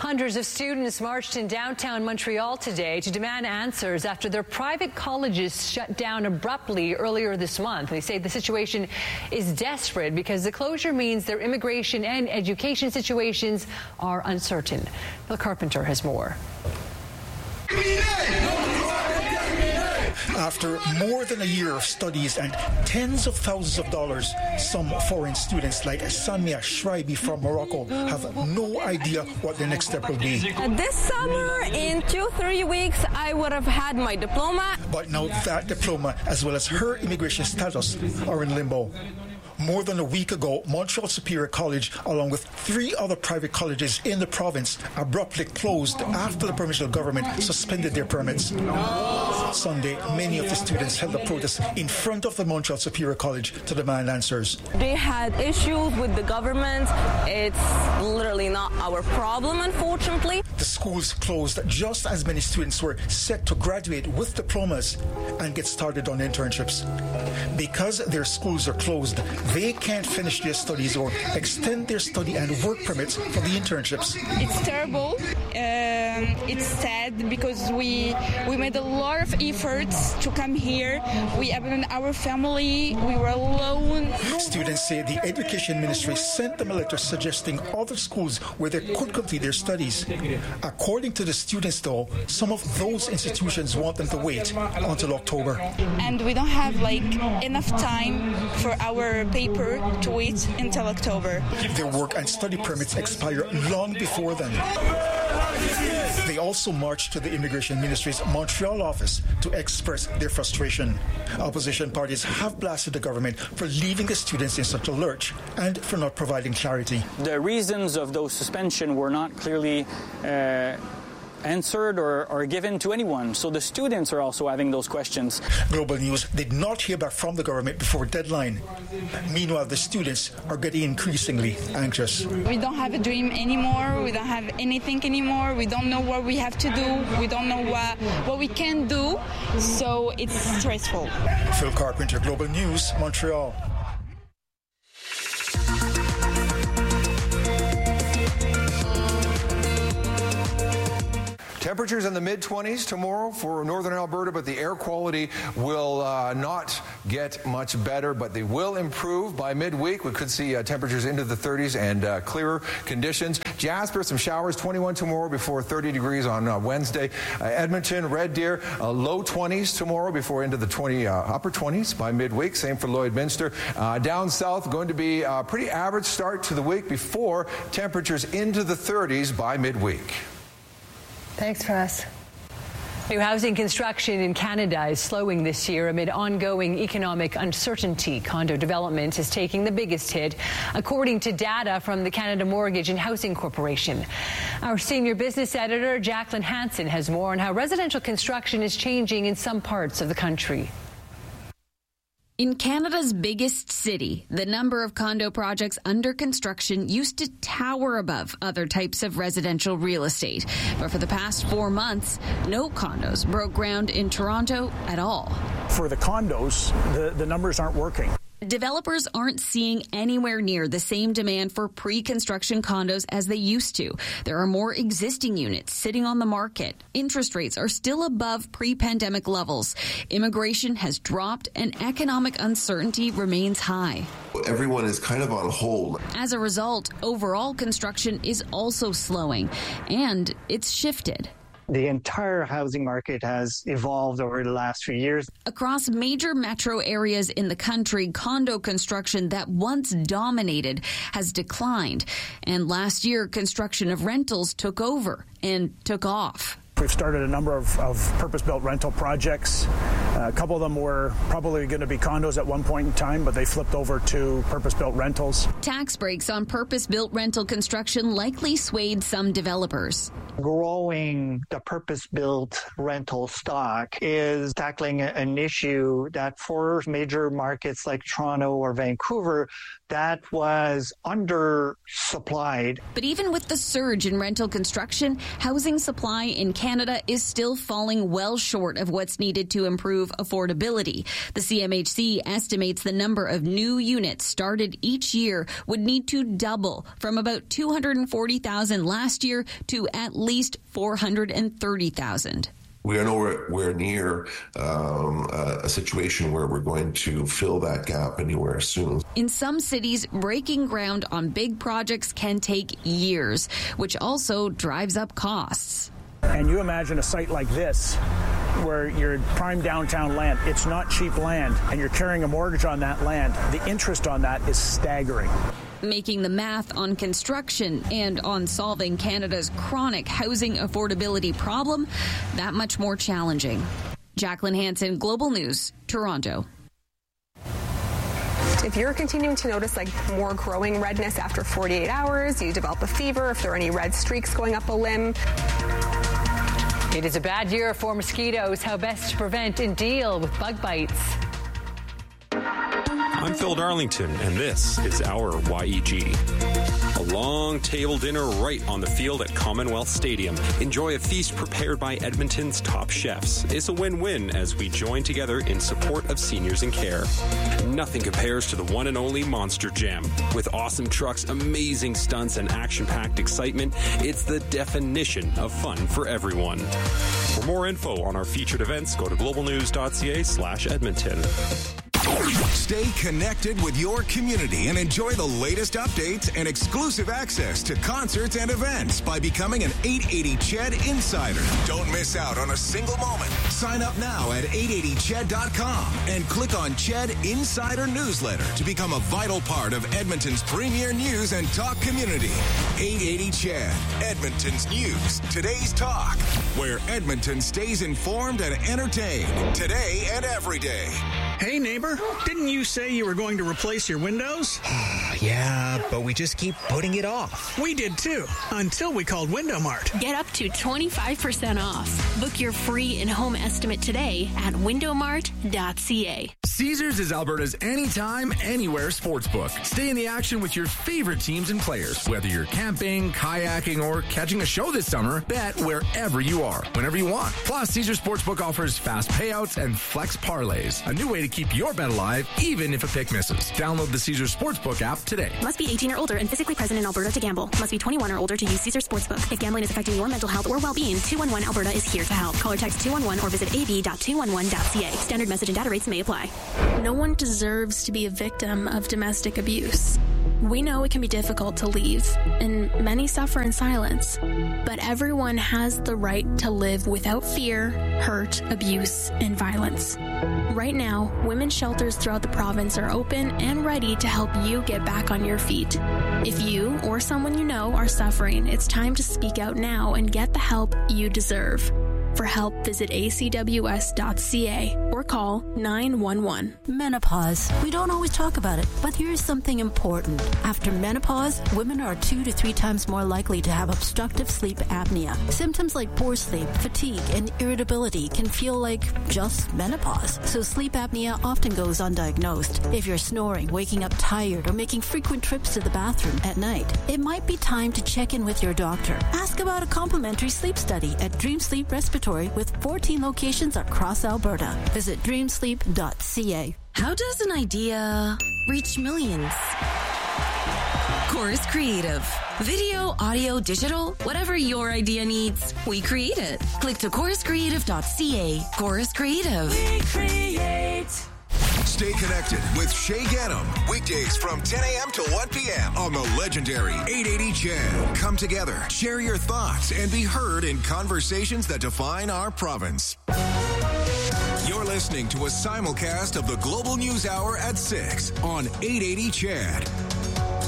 Hundreds of students marched in downtown Montreal today to demand answers after their private colleges shut down abruptly earlier this month. They say the situation is desperate because the closure means their immigration and education situations are uncertain. Phil Carpenter has more. After more than a year of studies and tens of thousands of dollars, some foreign students like Samia Shraibi from Morocco have no idea what their next step will be. This summer, in 2-3 weeks, I would have had my diploma. But now that diploma, as well as her immigration status, are in limbo. More than a week ago, Montreal Superior College, along with 3 other private colleges in the province, abruptly closed after the provincial government suspended their permits. Sunday, many of the students held a protest in front of the Montreal Superior College to demand answers. They had issues with the government. It's literally not our problem, unfortunately. The schools closed just as many students were set to graduate with diplomas and get started on internships. Because their schools are closed, they can't finish their studies or extend their study and work permits for the internships. It's terrible. It's sad because we made a lot of efforts to come here. We abandoned our family. We were alone. Students say the Education Ministry sent them a letter suggesting other schools where they could complete their studies. According to the students, though, some of those institutions want them to wait until October. And we don't have enough time for our paper to wait until October. Their work and study permits expire long before then. They also marched to the Immigration Ministry's Montreal office to express their frustration. Opposition parties have blasted the government for leaving the students in such a lurch and for not providing clarity. The reasons of those suspension were not clearly answered or given to anyone. So the students are also having those questions. Global News did not hear back from the government before deadline. Meanwhile, the students are getting increasingly anxious. We don't have a dream anymore. We don't have anything anymore. We don't know what we have to do. We don't know what we can do. So it's stressful. Phil Carpenter, Global News, Montreal. Temperatures in the mid-20s tomorrow for northern Alberta, but the air quality will not get much better, but they will improve by midweek. We could see temperatures into the 30s and clearer conditions. Jasper, some showers, 21 tomorrow before 30 degrees on Wednesday. Edmonton, Red Deer, low 20s tomorrow before into the upper 20s by midweek. Same for Lloydminster. Down south, going to be a pretty average start to the week before temperatures into the 30s by midweek. Thanks, Press. New housing construction in Canada is slowing this year amid ongoing economic uncertainty. Condo development is taking the biggest hit, according to data from the Canada Mortgage and Housing Corporation. Our senior business editor, Jacqueline Hansen, has more on how residential construction is changing in some parts of the country. In Canada's biggest city, the number of condo projects under construction used to tower above other types of residential real estate. But for the past 4 months, no condos broke ground in Toronto at all. For the condos, the numbers aren't working. Developers aren't seeing anywhere near the same demand for pre-construction condos as they used to. There are more existing units sitting on the market. Interest rates are still above pre-pandemic levels. Immigration has dropped and economic uncertainty remains high. Everyone is kind of on hold. As a result, overall construction is also slowing, and it's shifted. The entire housing market has evolved over the last few years. Across major metro areas in the country, condo construction that once dominated has declined. And last year, construction of rentals took over and took off. We've started a number of purpose-built rental projects. A couple of them were probably going to be condos at one point in time, but they flipped over to purpose-built rentals. Tax breaks on purpose-built rental construction likely swayed some developers. Growing the purpose-built rental stock is tackling an issue that for major markets like Toronto or Vancouver, that was undersupplied. But even with the surge in rental construction, housing supply in Canada is still falling well short of what's needed to improve affordability. The CMHC estimates the number of new units started each year would need to double from about 240,000 last year to at least 430,000. We are nowhere near a situation where we're going to fill that gap anywhere soon. In some cities, breaking ground on big projects can take years, which also drives up costs. And you imagine a site like this, where you're prime downtown land, it's not cheap land, and you're carrying a mortgage on that land. The interest on that is staggering. Making the math on construction and on solving Canada's chronic housing affordability problem that much more challenging. Jacqueline Hansen, Global News, Toronto. If you're continuing to notice more growing redness after 48 hours, you develop a fever, if there are any red streaks going up a limb. It is a bad year for mosquitoes. How best to prevent and deal with bug bites. I'm Phil Darlington, and this is our YEG. A long table dinner right on the field at Commonwealth Stadium. Enjoy a feast prepared by Edmonton's top chefs. It's a win-win as we join together in support of seniors in care. Nothing compares to the one and only Monster Jam. With awesome trucks, amazing stunts, and action-packed excitement, it's the definition of fun for everyone. For more info on our featured events, go to globalnews.ca/Edmonton. Stay connected with your community and enjoy the latest updates and exclusive access to concerts and events by becoming an 880 CHED Insider. Don't miss out on a single moment. Sign up now at 880ched.com and click on CHED Insider Newsletter to become a vital part of Edmonton's premier news and talk community. 880 CHED, Edmonton's news, today's talk, where Edmonton stays informed and entertained today and every day. Hey, neighbor, didn't you say you were going to replace your windows? Yeah, but we just keep putting it off. We did too, until we called Window Mart. Get up to 25% off. Book your free in-home estimate today at windowmart.ca. Caesars is Alberta's anytime, anywhere sportsbook. Stay in the action with your favorite teams and players. Whether you're camping, kayaking, or catching a show this summer, bet wherever you are, whenever you want. Plus, Caesars Sportsbook offers fast payouts and flex parlays. A new way to keep your bet alive, even if a pick misses. Download the Caesars Sportsbook app today. Must be 18 or older and physically present in Alberta to gamble. Must be 21 or older to use Caesars Sportsbook. If gambling is affecting your mental health or well-being, 211 Alberta is here to help. Call or text 211 or visit ab.211.ca. Standard message and data rates may apply. No one deserves to be a victim of domestic abuse. We know it can be difficult to leave, and many suffer in silence. But everyone has the right to live without fear, hurt, abuse, and violence. Right now, women's shelters throughout the province are open and ready to help you get back on your feet. If you or someone you know are suffering, it's time to speak out now and get the help you deserve. For help, visit acws.ca or call 911. Menopause. We don't always talk about it, but here's something important. After menopause, women are 2 to 3 times more likely to have obstructive sleep apnea. Symptoms like poor sleep, fatigue, and irritability can feel like just menopause. So sleep apnea often goes undiagnosed. If you're snoring, waking up tired, or making frequent trips to the bathroom at night, it might be time to check in with your doctor. Ask about a complimentary sleep study at Dream Sleep Respiratory with 14 locations across Alberta. Visit dreamsleep.ca. How does an idea reach millions? Chorus Creative. Video, audio, digital, whatever your idea needs, we create it. Click to choruscreative.ca. Chorus Creative. We create. Stay connected with Shay Gannam. Weekdays from 10 a.m. to 1 p.m. on the legendary 880 CHED. Come together, share your thoughts, and be heard in conversations that define our province. You're listening to a simulcast of the Global News Hour at 6 on 880 CHED.